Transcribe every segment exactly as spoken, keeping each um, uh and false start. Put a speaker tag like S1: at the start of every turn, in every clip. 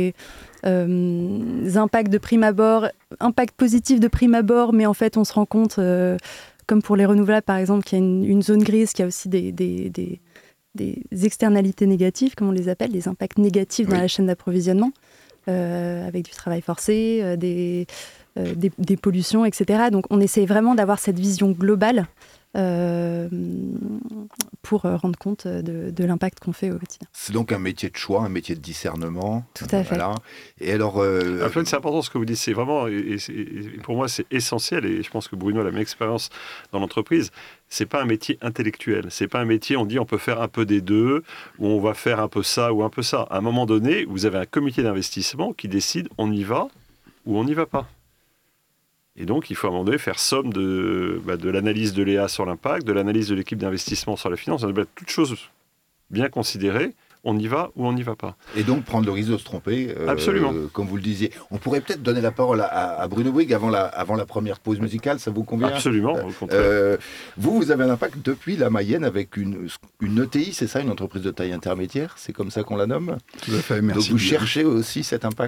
S1: des euh, impacts de prime abord, impacts positifs de prime abord, mais en fait, on se rend compte, euh, comme pour les renouvelables, par exemple, qu'il y a une, une zone grise, qu'il y a aussi des, des, des, des externalités négatives, comme on les appelle, des impacts négatifs dans
S2: oui.
S1: la chaîne d'approvisionnement, euh, avec du travail forcé, euh, des, euh, des, des pollutions, et cetera. Donc, on essaie vraiment d'avoir cette vision globale Euh, pour rendre compte de, de l'impact qu'on fait au quotidien.
S2: C'est donc un métier de choix, un métier de discernement.
S1: Tout à fait.
S2: Voilà. Et alors, euh...
S3: en fait, c'est important ce que vous dites. C'est vraiment, et, et, et pour moi, c'est essentiel. Et je pense que Bruno a la même expérience dans l'entreprise. C'est pas un métier intellectuel. C'est pas un métier. On dit on peut faire un peu des deux, ou on va faire un peu ça ou un peu ça. À un moment donné, vous avez un comité d'investissement qui décide on y va ou on n'y va pas. Et donc, il faut à un moment donné faire somme de, bah, de l'analyse de l'E A sur l'impact, de l'analyse de l'équipe d'investissement sur la finance. Bah, toutes choses bien considérées, on y va ou on n'y va pas.
S2: Et donc, prendre le risque de se tromper, euh,
S3: Absolument.
S2: comme vous le disiez. On pourrait peut-être donner la parole à, à Bruno Bouygues avant la, avant la première pause musicale, ça vous convient ?
S3: Absolument, au contraire.
S2: Euh, vous, vous avez un impact depuis la Mayenne avec une, une E T I, c'est ça, une entreprise de taille intermédiaire ? C'est comme ça qu'on la nomme ?
S4: Tout à fait, merci.
S2: Donc, vous cherchez aussi cet impact ?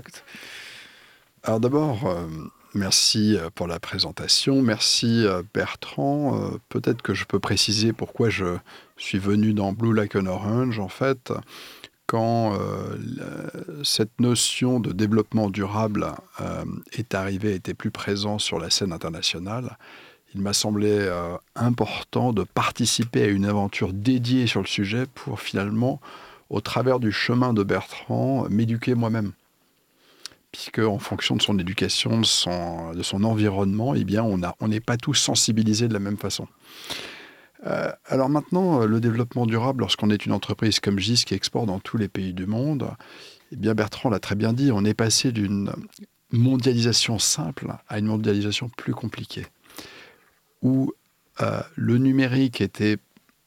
S4: Alors d'abord... Euh... Merci pour la présentation. Merci Bertrand. Euh, peut-être que je peux préciser pourquoi je suis venu dans Blue Like an Orange. En fait, quand euh, la, cette notion de développement durable euh, est arrivée, était plus présent sur la scène internationale, il m'a semblé euh, important de participer à une aventure dédiée sur le sujet pour finalement, au travers du chemin de Bertrand, m'éduquer moi-même. Puisque en fonction de son éducation, de son, de son environnement, eh bien, on a, on n'est pas tous sensibilisés de la même façon. Euh, alors maintenant, le développement durable, lorsqu'on est une entreprise comme G I S qui exporte dans tous les pays du monde, eh bien Bertrand l'a très bien dit, on est passé d'une mondialisation simple à une mondialisation plus compliquée, où euh, le numérique était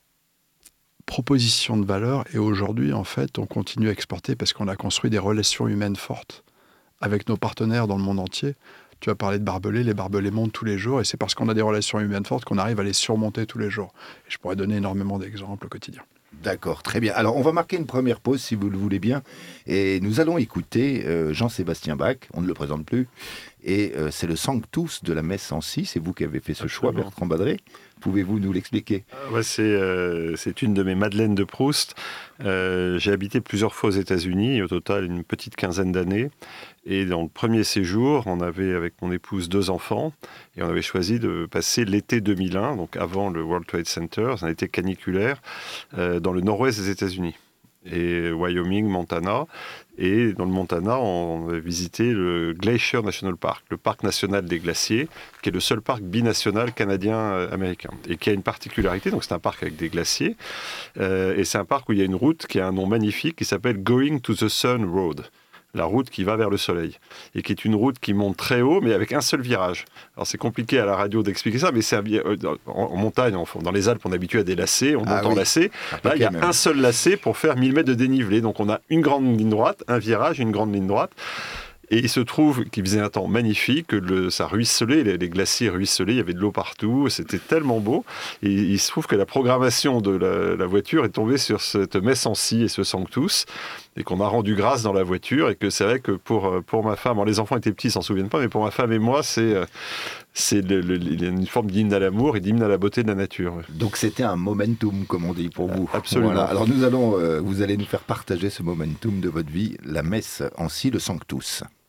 S4: proposition de valeur, et aujourd'hui, en fait, on continue à exporter parce qu'on a construit des relations humaines fortes avec nos partenaires dans le monde entier. Tu as parlé de barbelés, les barbelés montent tous les jours, et c'est parce qu'on a des relations humaines fortes qu'on arrive à les surmonter tous les jours. Et je pourrais donner énormément d'exemples au quotidien.
S2: D'accord, très bien. Alors, on va marquer une première pause, si vous le voulez bien, et nous allons écouter euh, Jean-Sébastien Bach, on ne le présente plus, et euh, c'est le Sanctus de la messe en si, c'est vous qui avez fait ce
S3: Absolument.
S2: choix, Bertrand Badré. Pouvez-vous nous l'expliquer ?
S3: Ouais, c'est, euh, c'est une de mes madeleines de Proust. Euh, j'ai habité plusieurs fois aux États-Unis, au total une petite quinzaine d'années. Et dans le premier séjour, on avait avec mon épouse deux enfants et on avait choisi de passer l'été deux mille un, donc avant le World Trade Center, un été caniculaire, euh, dans le nord-ouest des États-Unis. Et Wyoming, Montana. Et dans le Montana, on avait visité le Glacier National Park, le parc national des glaciers, qui est le seul parc binational canadien-américain. Et qui a une particularité, donc c'est un parc avec des glaciers. Euh, et c'est un parc où il y a une route qui a un nom magnifique qui s'appelle Going to the Sun Road. La route qui va vers le soleil, et qui est une route qui monte très haut, mais avec un seul virage. Alors c'est compliqué à la radio d'expliquer ça, mais c'est un, en, en montagne, en, dans les Alpes, on est habitué à des lacets, on monte
S2: Ah
S3: en
S2: oui.
S3: lacet. Là, il y a même un seul lacet pour faire mille mètres de dénivelé. Donc on a une grande ligne droite, un virage, une grande ligne droite. Et il se trouve qu'il faisait un temps magnifique, que le, ça ruisselait, les, les glaciers ruisselaient, il y avait de l'eau partout, c'était tellement beau. Et il se trouve que la programmation de la, la voiture est tombée sur cette messe en si et ce Sanctus, et qu'on a rendu grâce dans la voiture, et que c'est vrai que pour, pour ma femme, alors les enfants étaient petits, ils s'en souviennent pas, mais pour ma femme et moi, c'est, c'est le, le, une forme d'hymne à l'amour et d'hymne à la beauté de la nature.
S2: Donc c'était un momentum, comme on dit pour vous.
S3: Absolument.
S2: Voilà. Alors nous allons, euh, vous allez nous faire partager ce momentum de votre vie, la messe en si, le Sanctus.